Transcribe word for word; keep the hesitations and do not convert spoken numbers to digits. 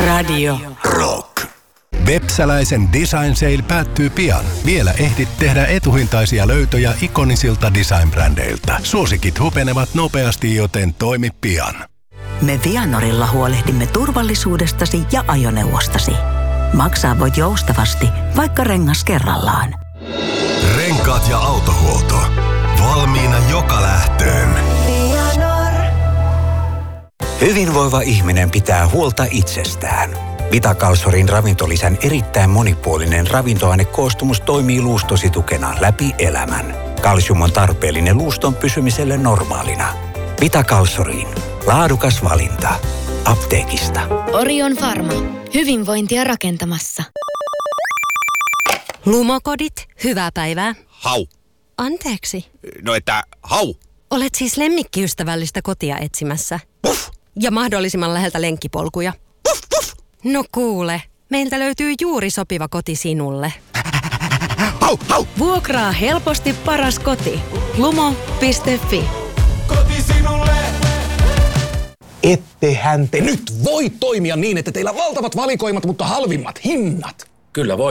Radio Rock. Vepsäläisen Design Sale päättyy pian. Vielä ehdit tehdä etuhintaisia löytöjä ikonisilta design-brändeiltä. Suosikit hupenevat nopeasti, joten toimi pian. Me Vianorilla huolehdimme turvallisuudestasi ja ajoneuvostasi. Maksaa voit joustavasti, vaikka rengas kerrallaan. Renkaat ja autohuolto. Valmiina joka lähtöön. Vianor. Hyvinvoiva ihminen pitää huolta itsestään. Vitakalsorin ravintolisän erittäin monipuolinen ravintoainekoostumus toimii luustosi tukena läpi elämän. Kalsium on tarpeellinen luuston pysymiselle normaalina. Vitakalsoriin. Laadukas valinta. Apteekista. Orion Pharma. Hyvinvointia rakentamassa. Lumokodit, hyvää päivää. Hau. Anteeksi. No että hau. Olet siis lemmikkiystävällistä kotia etsimässä. Puff. Ja mahdollisimman läheltä lenkkipolkuja. Puff, puff. No kuule, meiltä löytyy juuri sopiva koti sinulle. Hau, hau. Vuokraa helposti paras koti. lumo piste fi. Koti sinulle. Ettehän te nyt voi toimia niin, että teillä on valtavat valikoimat, mutta halvimmat hinnat. Kyllä voi.